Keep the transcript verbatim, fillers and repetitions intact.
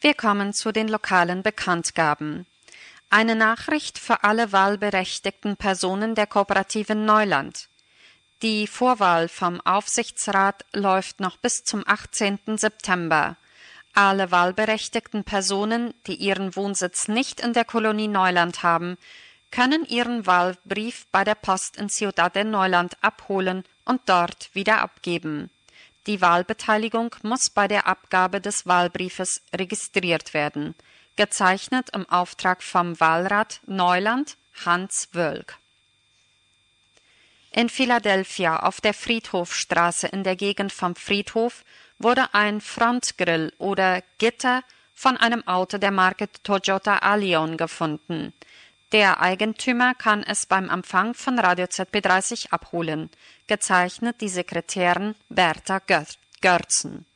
Wir kommen zu den lokalen Bekanntgaben. Eine Nachricht für alle wahlberechtigten Personen der Kooperativen Neuland. Die Vorwahl vom Aufsichtsrat läuft noch bis zum achtzehnten September. Alle wahlberechtigten Personen, die ihren Wohnsitz nicht in der Kolonie Neuland haben, können ihren Wahlbrief bei der Post in Ciudad de Neuland abholen und dort wieder abgeben. Die Wahlbeteiligung muss bei der Abgabe des Wahlbriefes registriert werden. Gezeichnet im Auftrag vom Wahlrat Neuland Hans Wölk. In Philadelphia auf der Friedhofstraße in der Gegend vom Friedhof wurde ein Frontgrill oder Gitter von einem Auto der Marke Toyota Allion gefunden. Der Eigentümer kann es beim Empfang von Radio Z B dreißig abholen. Gezeichnet die Sekretärin Bertha Görzen.